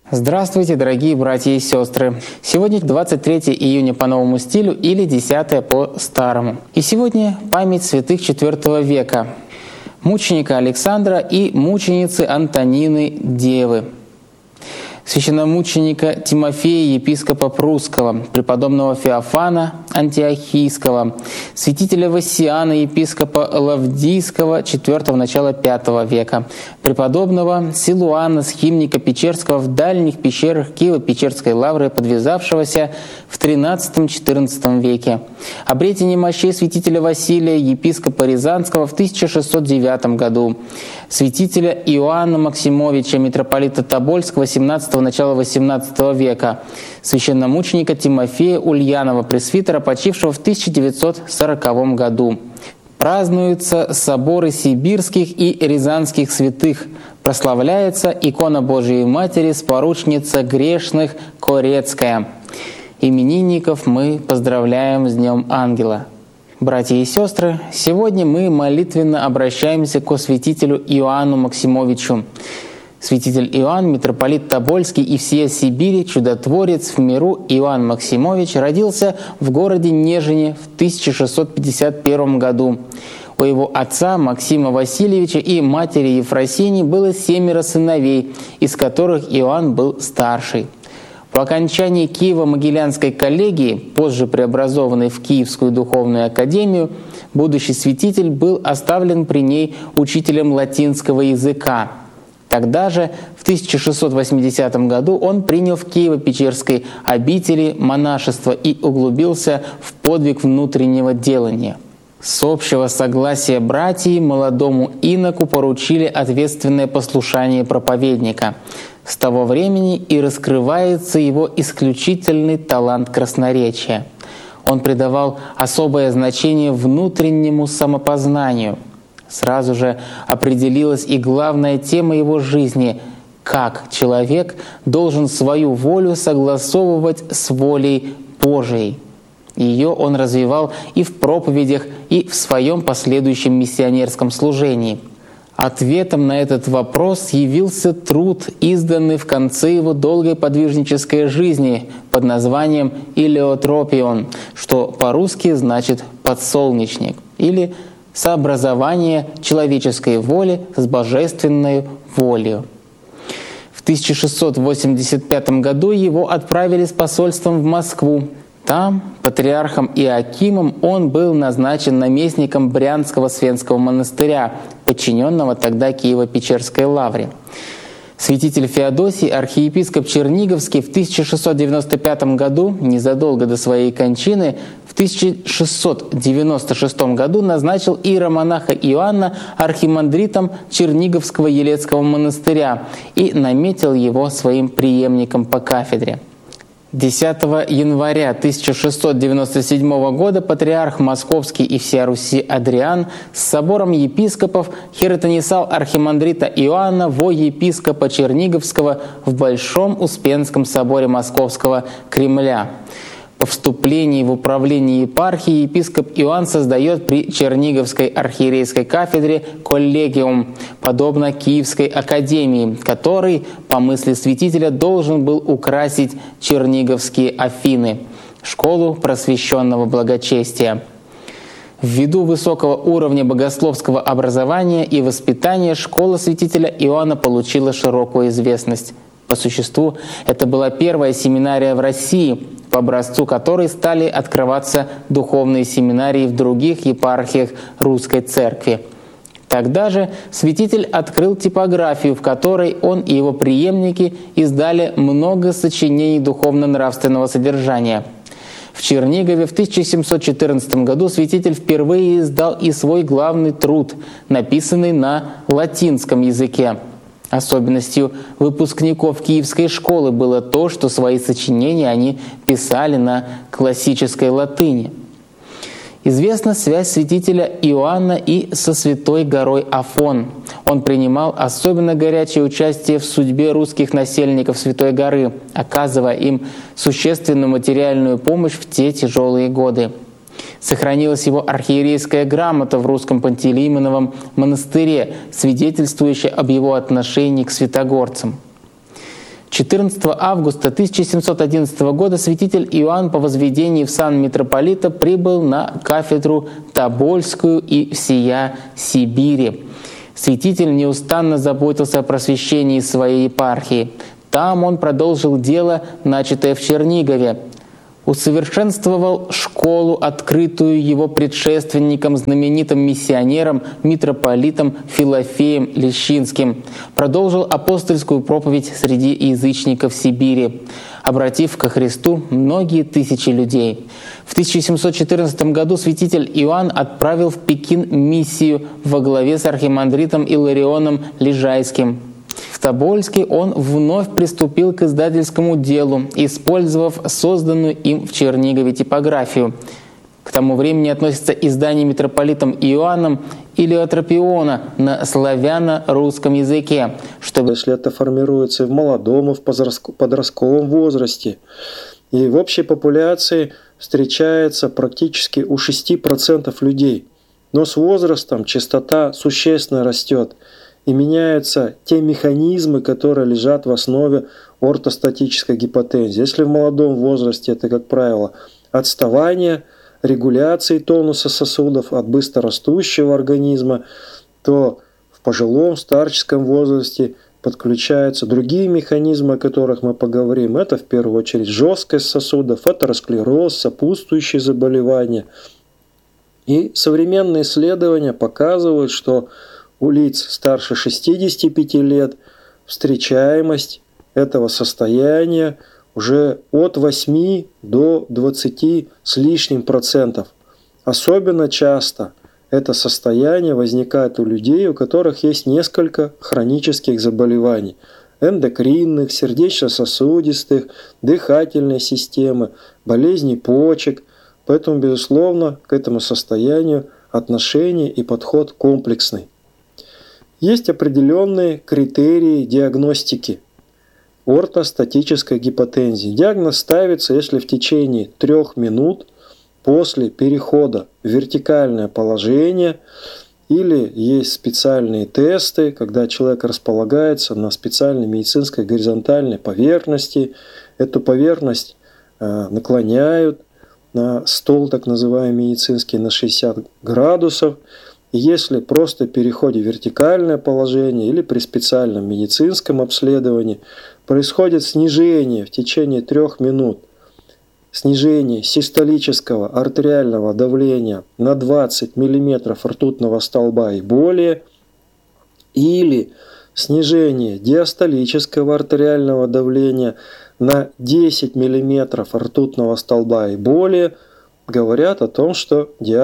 Здравствуйте, дорогие братья и сестры! Сегодня 23 июня по новому стилю или 10 по старому. И сегодня память святых IV века, мученика Александра и мученицы Антонины Девы, священномученика Тимофея, епископа Прусского, преподобного Феофана Антиохийского, святителя Вассиана, епископа Лавдийского IV – начала V века, преподобного Силуана, схимника Печерского в дальних пещерах Киево-Печерской лавры, подвязавшегося в XIII-XIV веке, обретение мощей святителя Василия, епископа Рязанского в 1609 году, святителя Иоанна Максимовича, митрополита Тобольского XVII – начала XVIII века, священномученика Тимофея Ульянова, пресвитера, почившего в 1940 году. Празднуются соборы сибирских и рязанских святых. Прославляется икона Божией Матери, споручница грешных Корецкая. Именинников мы поздравляем с Днем Ангела. Братья и сестры, сегодня мы молитвенно обращаемся к святителю Иоанну Максимовичу. Святитель Иоанн, митрополит Тобольский и всея Сибири, чудотворец в миру Иоанн Максимович, родился в городе Нежине в 1651 году. У его отца Максима Васильевича и матери Ефросинии было 7 сыновей, из которых Иоанн был старший. По окончании Киево-Могилянской коллегии, позже преобразованной в Киевскую духовную академию, будущий святитель был оставлен при ней учителем латинского языка. Тогда же, в 1680 году, он принял в Киево-Печерской обители монашество и углубился в подвиг внутреннего делания. С общего согласия братьев молодому иноку поручили ответственное послушание проповедника. С того времени и раскрывается его исключительный талант красноречия. Он придавал особое значение внутреннему самопознанию. Сразу же определилась и главная тема его жизни – как человек должен свою волю согласовывать с волей Божией. Ее он развивал и в проповедях, и в своем последующем миссионерском служении. Ответом на этот вопрос явился труд, изданный в конце его долгой подвижнической жизни под названием «Илеотропион», что по-русски значит «подсолнечник» или «сообразование человеческой воли с божественной волею». В 1685 году его отправили с посольством в Москву. Там, патриархом Иоакимом, он был назначен наместником Брянского Свенского монастыря, подчиненного тогда Киево-Печерской лавре. Святитель Феодосий, архиепископ Черниговский, в 1695 году, незадолго до своей кончины, в 1696 году назначил иеромонаха Иоанна архимандритом Черниговского Елецкого монастыря и наметил его своим преемником по кафедре. 10 января 1697 года патриарх Московский и всея Руси Адриан с собором епископов хиротонисал архимандрита Иоанна во епископа Черниговского в Большом Успенском соборе Московского Кремля. По вступлении в управление епархии епископ Иоанн создает при Черниговской архиерейской кафедре коллегиум, подобно Киевской академии, который, по мысли святителя, должен был украсить Черниговские Афины, школу просвещенного благочестия. Ввиду высокого уровня богословского образования и воспитания школа святителя Иоанна получила широкую известность. По существу, это была первая семинария в России, по образцу которой стали открываться духовные семинарии в других епархиях Русской Церкви. Тогда же святитель открыл типографию, в которой он и его преемники издали много сочинений духовно-нравственного содержания. В Чернигове в 1714 году святитель впервые издал и свой главный труд, написанный на латинском языке. Особенностью выпускников Киевской школы было то, что свои сочинения они писали на классической латыни. Известна связь святителя Иоанна и со святой горой Афон. Он принимал особенно горячее участие в судьбе русских насельников Святой горы, оказывая им существенную материальную помощь в те тяжелые годы. Сохранилась его архиерейская грамота в русском Пантелеймоновом монастыре, свидетельствующая об его отношении к святогорцам. 14 августа 1711 года святитель Иоанн по возведении в сан митрополита прибыл на кафедру Тобольскую и всея Сибири. Святитель неустанно заботился о просвещении своей епархии. Там он продолжил дело, начатое в Чернигове. Усовершенствовал школу, открытую его предшественником, знаменитым миссионером, митрополитом Филофеем Лещинским. Продолжил апостольскую проповедь среди язычников Сибири, обратив ко Христу многие тысячи людей. В 1714 году святитель Иоанн отправил в Пекин миссию во главе с архимандритом Иларионом Лежайским. В Тобольске он вновь приступил к издательскому делу, использовав созданную им в Чернигове типографию. К тому времени относится издание митрополитом Иоанном Илиотропиона на славяно-русском языке. Если это формируется и в молодом, и в подростковом возрасте, и в общей популяции встречается практически у 6% людей. Но с возрастом частота существенно растет. И меняются те механизмы, которые лежат в основе ортостатической гипотензии. Если в молодом возрасте это, как правило, отставание регуляции тонуса сосудов от быстрорастущего организма, то в пожилом старческом возрасте подключаются другие механизмы, о которых мы поговорим. Это в первую очередь жесткость сосудов, атеросклероз, сопутствующие заболевания. И современные исследования показывают, что у лиц старше 65 лет встречаемость этого состояния уже от 8 до 20 с лишним %. Особенно часто это состояние возникает у людей, у которых есть несколько хронических заболеваний: эндокринных, сердечно-сосудистых, дыхательной системы, болезней почек. Поэтому, безусловно, к этому состоянию отношение и подход комплексный. Есть определенные критерии диагностики ортостатической гипотензии. Диагноз ставится, если в течение 3 минут после перехода в вертикальное положение, или есть специальные тесты, когда человек располагается на специальной медицинской горизонтальной поверхности. Эту поверхность наклоняют на стол, так называемый медицинский, на 60 градусов. И если просто переходе в вертикальное положение или при специальном медицинском обследовании происходит снижение в течение 3 минут, снижение систолического артериального давления на 20 мм ртутного столба и более, или снижение диастолического артериального давления на 10 мм ртутного столба и более, говорят о том, что диагноз